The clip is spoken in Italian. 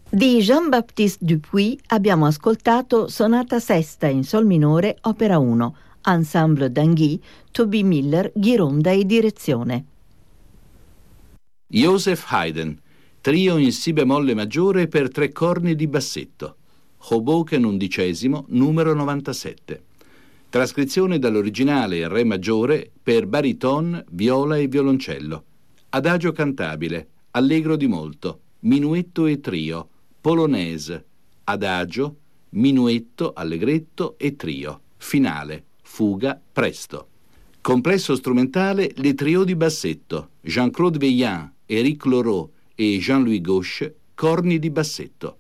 Di Jean-Baptiste Dupuy abbiamo ascoltato Sonata sesta in sol minore, opera 1, Ensemble d'Anguy, Toby Miller, ghironda e direzione. Joseph Haydn, trio in si bemolle maggiore per 3 corni di bassetto, Hoboken 11, numero 97. Trascrizione dall'originale in re maggiore per bariton, viola e violoncello. Adagio cantabile, allegro di molto, minuetto e trio, polonaise, adagio, minuetto, allegretto e trio, finale, fuga, presto. Complesso strumentale Le trio di bassetto, Jean-Claude Veillant, Éric Loraux e Jean-Louis Gauche, corni di bassetto.